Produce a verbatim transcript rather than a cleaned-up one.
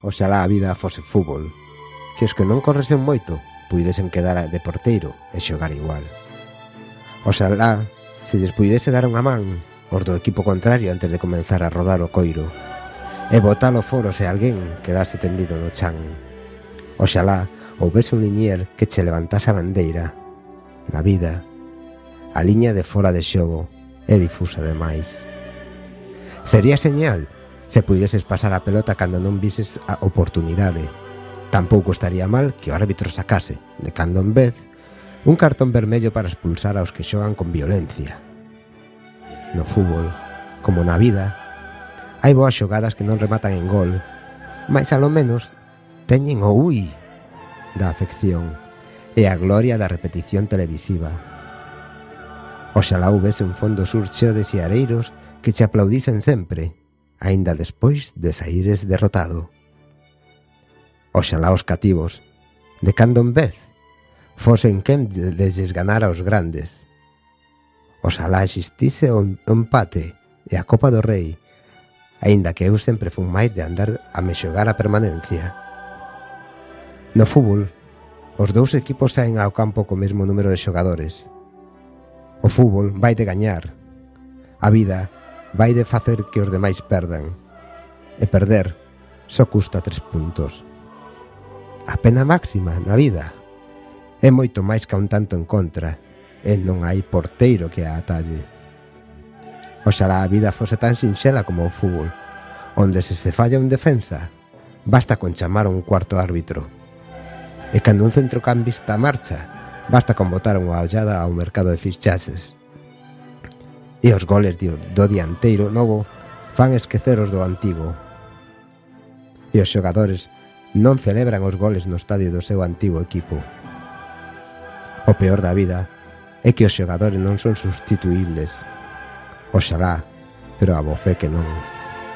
oxalá a vida fose fútbol, que os que non corresen moito puidesen quedar de porteiro e xogar igual. Oxalá se lles puidese dar unha man os do equipo contrario antes de comenzar a rodar o coiro e botalo foro se alguén quedase tendido no chan. Oxalá houvese un linier que che levantase a bandeira. Na vida, a liña de fora de xogo é difusa demais. Sería señal se puideses pasar a pelota cando non vises a oportunidade. Tampouco estaría mal que o árbitro sacase, de cando en vez, un cartón vermello para expulsar aos que xogan con violencia. No fútbol, como na vida, hai boas xogadas que non rematan en gol, mais alo menos teñen o ui da afección e a gloria da repetición televisiva. Oxalá houvese un fondo sur cheo de xiareiros que che aplaudisen sempre, aínda despois de saíres derrotado. Oxalá os cativos, de cando en vez, fosen quen lles ganar aos grandes. Oxalá existise o empate e a Copa do Rei, aínda que eu sempre fun máis de andar a me xogar a permanencia. No fútbol, os dous equipos saen ao campo co mesmo número de xogadores. O fútbol vai de gañar. A vida vai de facer que os demais perdan. E perder só custa tres puntos. A pena máxima na vida é moito máis que un tanto en contra, e non hai porteiro que a atalle. Oxalá a vida fose tan sinxela como o fútbol, onde se se falla un defensa, basta con chamar a un cuarto árbitro. E cando un centrocampista marcha, basta con botar unha ollada ao mercado de fichaxes. E os goles do, do dianteiro novo fan esquecer os do antigo. E os xogadores non celebran os goles no estadio do seu antigo equipo. O peor da vida é que os xogadores non son sustituíbles. Oxalá, pero a bo fe que non.